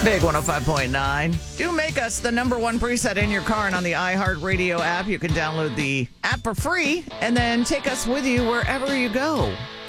Big 105.9. Do make us the number one preset in your car and on the iHeartRadio app. You can download the app for free and then take us with you wherever you go.